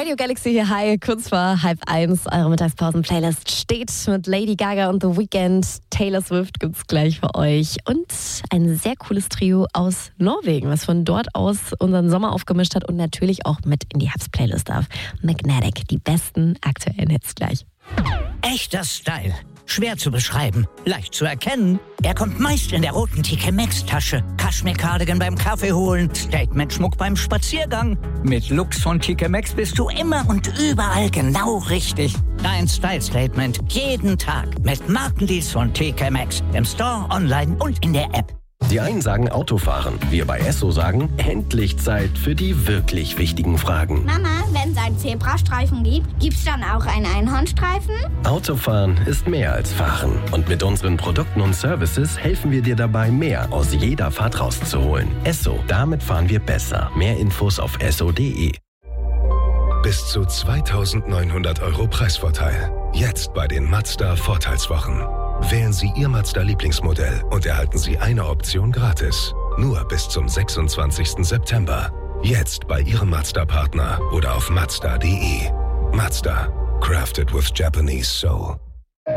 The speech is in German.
Radio Galaxy hier, hi, kurz vor 12:30. Eure Mittagspausen-Playlist steht mit Lady Gaga und The Weeknd. Taylor Swift gibt's gleich für euch. Und ein sehr cooles Trio aus Norwegen, was von dort aus unseren Sommer aufgemischt hat und natürlich auch mit in die Herbst-Playlist darf. Magnetic, die besten aktuellen Hits gleich. Echter Style. Schwer zu beschreiben, leicht zu erkennen. Er kommt meist in der roten TK Maxx Tasche. Kaschmir-Cardigan beim Kaffee holen, Statement-Schmuck beim Spaziergang. Mit Looks von TK Maxx bist du immer und überall genau richtig. Dein Style-Statement jeden Tag mit Markendeals von TK Maxx. Im Store, online und in der App. Die einen sagen Autofahren, wir bei Esso sagen, endlich Zeit für die wirklich wichtigen Fragen. Mama, wenn es einen Zebrastreifen gibt, gibt's dann auch einen Einhornstreifen? Autofahren ist mehr als Fahren. Und mit unseren Produkten und Services helfen wir dir dabei, mehr aus jeder Fahrt rauszuholen. Esso, damit fahren wir besser. Mehr Infos auf esso.de. Bis zu 2.900 € Preisvorteil. Jetzt bei den Mazda Vorteilswochen. Wählen Sie Ihr Mazda-Lieblingsmodell und erhalten Sie eine Option gratis. Nur bis zum 26. September. Jetzt bei Ihrem Mazda-Partner oder auf Mazda.de. Mazda. Crafted with Japanese Soul.